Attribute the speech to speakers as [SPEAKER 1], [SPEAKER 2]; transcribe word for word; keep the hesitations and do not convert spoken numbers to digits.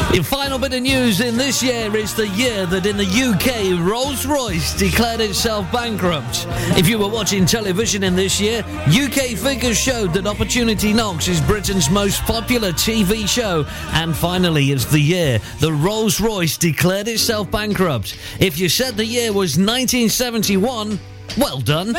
[SPEAKER 1] Your final bit of news in this year is the year that in the U K Rolls-Royce declared itself bankrupt. If you were watching television in this year, U K figures showed that Opportunity Knocks is Britain's most popular T V show. And finally, it's the year that Rolls-Royce declared itself bankrupt. If you said the year was nineteen seventy-one, well done.